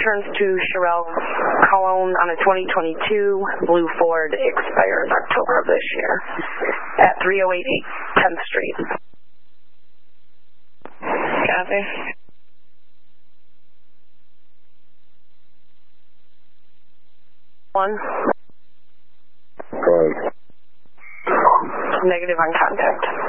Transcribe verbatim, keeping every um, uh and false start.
insurance to Sherelle Colon on a twenty twenty-two blue Ford, expires October of this year at three oh eight tenth Street. Kathy? One. Go ahead. Negative on contact.